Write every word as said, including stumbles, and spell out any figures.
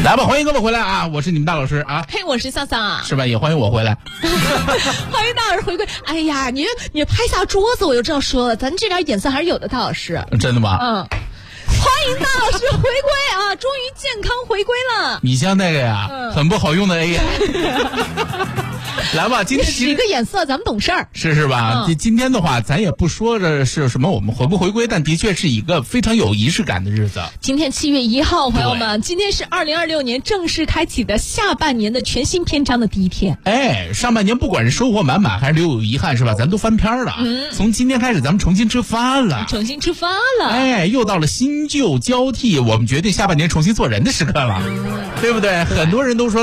来吧，欢迎各位回来啊！我是你们大老师啊。 嘿，我是笑笑， 是吧？也欢迎我回来。 欢迎大老师回归。哎呀，你你拍下桌子，我就这样说了，咱这点眼色还是有的，大老师。 真的吗？ 嗯。欢迎大老师回归啊！终于健康回归了。 你像那个呀，嗯、很不好用的 A I。来吧，今天使一个眼色，咱们懂事儿， 是是吧？嗯、今天的话，咱也不说着是什么我们回不回归，但的确是一个非常有仪式感的日子。 今天七月一号，朋友们，今天是二零二六年正式开启的下半年的全新篇章的第一天。 哎，上半年不管是收获满满还是留有遗憾，是吧？咱都翻篇了。嗯，从今天开始，咱们重新出发了， 重新出发了。 哎，又到了新旧交替，我们决定下半年重新做人的时刻了，对不对？很多人都说